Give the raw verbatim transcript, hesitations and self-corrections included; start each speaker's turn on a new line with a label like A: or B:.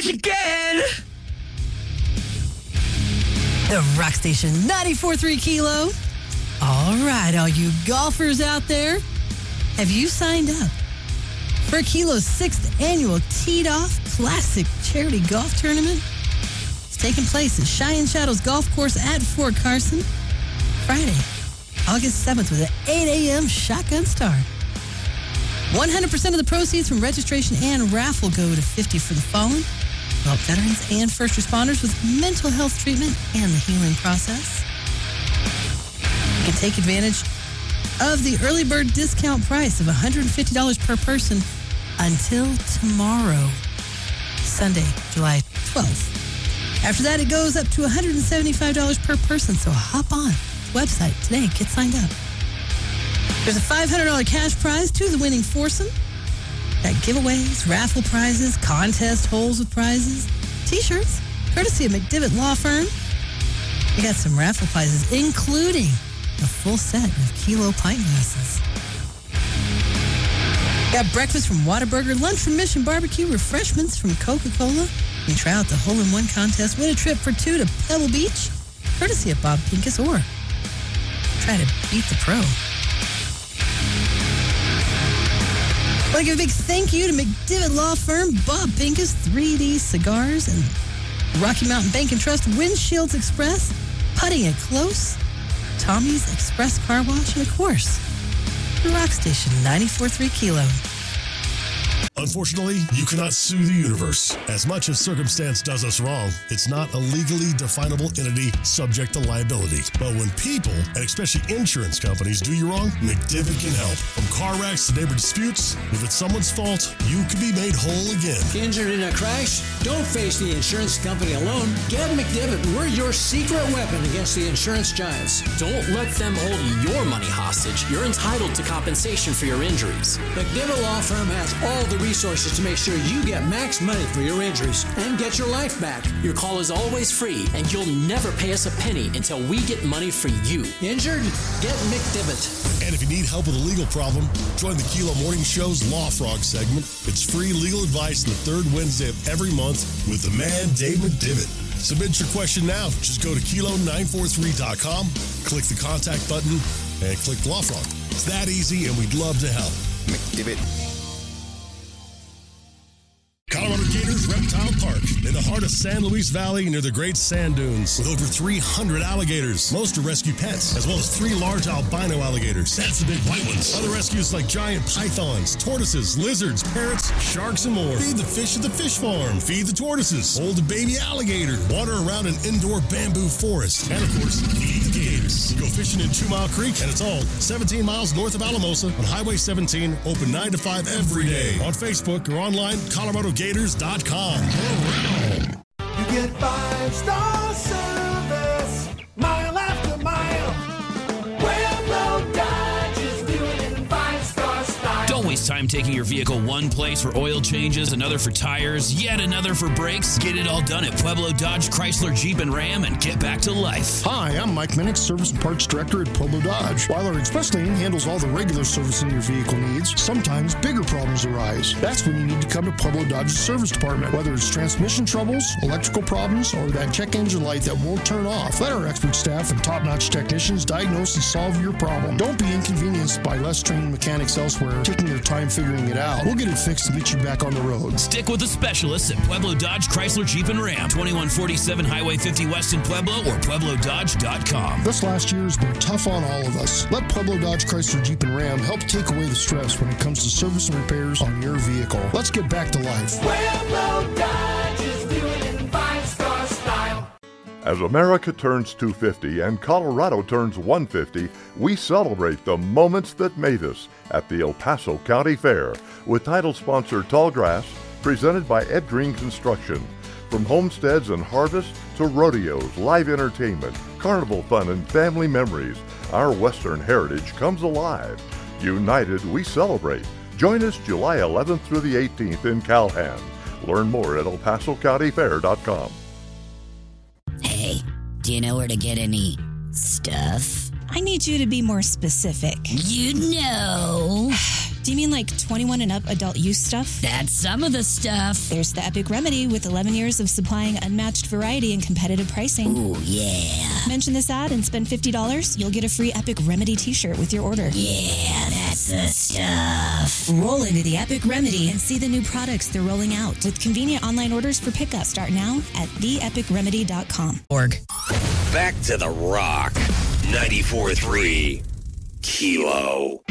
A: Michigan.
B: The Rock Station ninety-four point three Kilo. All right, all you golfers out there, have you signed up for Kilo's sixth annual Teed Off Classic Charity Golf Tournament? It's taking place at Cheyenne Shadows Golf Course at Fort Carson, Friday, August seventh, with an eight a.m. shotgun start. one hundred percent of the proceeds from registration and raffle go to fifty for the Fallen, to help veterans and first responders with mental health treatment and the healing process. You can take advantage of the early bird discount price of one hundred fifty dollars per person until tomorrow, Sunday, July twelfth. After that, it goes up to one hundred seventy-five dollars per person, so hop on the website today. Get signed up. There's a five hundred dollars cash prize to the winning foursome. Got giveaways, raffle prizes, contest holes with prizes, T-shirts, courtesy of McDivitt Law Firm. We got some raffle prizes, including a full set of Kilo pint glasses. Got breakfast from Whataburger, lunch from Mission Barbecue, refreshments from Coca-Cola. You can try out the hole-in-one contest, win a trip for two to Pebble Beach, courtesy of Bob Pincus, or try to beat the pro. I'd like to give a big thank you to McDivitt Law Firm, Bob Pincus, three D Cigars, and Rocky Mountain Bank and Trust, Windshields Express, Putting It Close, Tommy's Express Car Wash, and of course, the Rock Station ninety-four point three Kilo.
C: Unfortunately, you cannot sue the universe. As much as circumstance does us wrong, it's not a legally definable entity subject to liability. But when people, and especially insurance companies, do you wrong, McDivitt can help. From car wrecks to neighbor disputes, if it's someone's fault, you can be made whole again.
D: Injured in a crash? Don't face the insurance company alone. Get McDivitt. We're your secret weapon against the insurance giants.
E: Don't let them hold your money hostage. You're entitled to compensation for your injuries.
D: McDivitt Law Firm has all the resources to make sure you get max money for your injuries and get your life back.
E: Your call is always free, and you'll never pay us a penny until we get money for you.
D: Injured? Get McDivitt.
C: And if you need help with a legal problem, join the Kilo Morning Show's Law Frog segment. It's free legal advice the third Wednesday of every month with the man, Dave McDivitt. Submit your question now. Just go to kilo nine four three dot com, click the contact button, and click Law Frog. It's that easy, and we'd love to help. McDivitt. Colorado Gators Reptile Park, in the heart of San Luis Valley near the Great Sand Dunes, with over three hundred alligators. Most are rescue pets, as well as three large albino alligators. That's the big white ones. Other rescues like giant pythons, tortoises, lizards, parrots, sharks, and more. Feed the fish at the fish farm. Feed the tortoises. Hold a baby alligator. Water around an indoor bamboo forest. And, of course, feed the gators. Go fishing in Two Mile Creek, and it's all seventeen miles north of Alamosa on Highway seventeen, open nine to five every day. On Facebook or online, Colorado Gators dot com.
F: You get five-star service, mile after mile. Pueblo Dodge is doing it in five-star style.
G: Don't waste time taking your vehicle one place for oil changes, another for tires, yet another for brakes. Get it all done at Pueblo Dodge, Chrysler, Jeep, and Ram, and get back to life.
H: Hi, I'm Mike Minnick, Service and Parts Director at Pueblo Dodge. While our express lane handles all the regular servicing your vehicle needs, sometimes bigger problems arise. That's when you need to come to Pueblo Dodge's service department. Whether it's transmission troubles, electrical problems, or that check engine light that won't turn off, let our expert staff and top-notch technicians diagnose and solve your problem. Don't be inconvenienced by less trained mechanics elsewhere taking your time figuring it out. We'll get it fixed and get you back on the road.
G: Stick with the specialists at Pueblo Dodge, Chrysler, Jeep, and Ram. twenty-one forty-seven Highway fifty West in Pueblo or Pueblo Dodge dot com.
H: This last year has been tough on all of us. Let Pueblo Dodge, Chrysler, Jeep, and Ram help take away the stress when it comes to service and repairs on your vehicle. Let's get back to life.
F: Pueblo Dodge is doing it in five-star style.
I: As America turns two hundred fifty and Colorado turns one hundred fifty, we celebrate the moments that made us at the El Paso County Fair with title sponsor Tallgrass, presented by Ed Green Construction. From homesteads and harvests to rodeos, live entertainment, carnival fun, and family memories, our Western heritage comes alive. United, we celebrate. Join us July eleventh through the eighteenth in Calhan. Learn more at el paso county fair dot com.
J: Hey, do you know where to get any stuff?
K: I need you to be more specific.
J: You know.
A: Do you mean like twenty-one and up adult use stuff?
J: That's some of the stuff.
A: There's the Epic Remedy with eleven years of supplying unmatched variety and competitive pricing.
J: Ooh, yeah.
A: Mention this ad and spend fifty dollars. You'll get a free Epic Remedy t-shirt with your order.
J: Yeah, that's the stuff.
A: Roll into the Epic Remedy and see the new products they're rolling out with convenient online orders for pickup. Start now at the epic remedy dot com.
B: Org.
K: Back to the Rock. ninety-four point three Kilo.